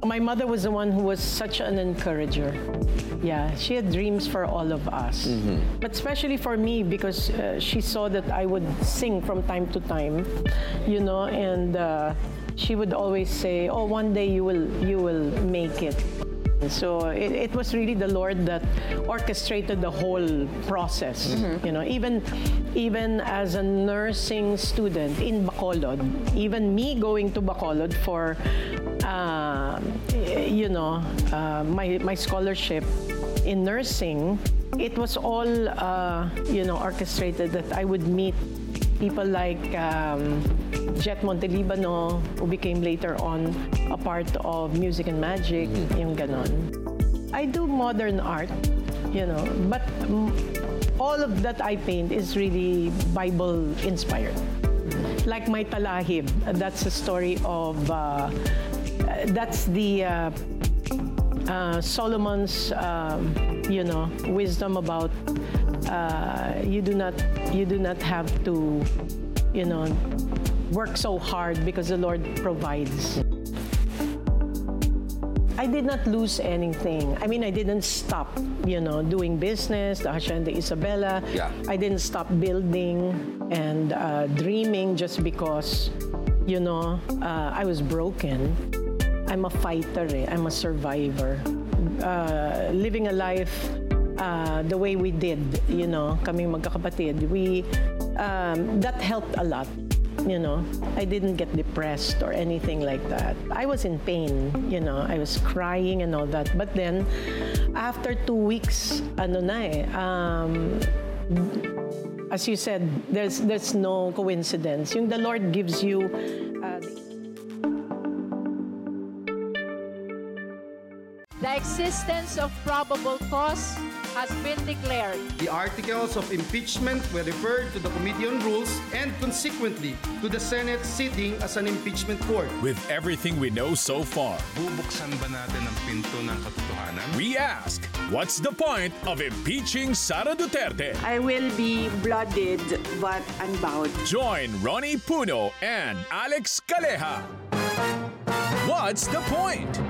My mother was the one who was such an encourager. Yeah, she had dreams for all of us, but especially for me because she saw that I would sing from time to time, and she would always say, "Oh, one day you will make it." So it was really the Lord that orchestrated the whole process. Even as a nursing student in Bacolod, even me going to Bacolod for my scholarship in nursing, it was all orchestrated that I would meet people like Jet Montelibano, who became later on a part of Music and Magic, yung ganon. I do modern art, but all of that I paint is really Bible-inspired. Like my Talahib, that's a story of, that's the Solomon's, wisdom about you do not have to, work so hard because the Lord provides. I did not lose anything. I mean, I didn't stop, doing business, the Hacienda Isabela. Yeah. I didn't stop building and dreaming just because, I was broken. I'm a fighter, I'm a survivor. Living a life the way we did, kaming magkakapatid, that helped a lot. I didn't get depressed or anything like that. I was in pain, I was crying and all that. But then, after 2 weeks, as you said, there's no coincidence. The Lord gives you the existence of probable cause has been declared. The articles of impeachment were referred to the Committee on Rules and consequently to the Senate sitting as an impeachment court. With everything we know so far, bubuksan ba natin ang pinto ng katotohanan? we ask, what's the point of impeaching Sara Duterte? I will be blooded but unbowed. Join Ronnie Puno and Alex Calleja. What's the point?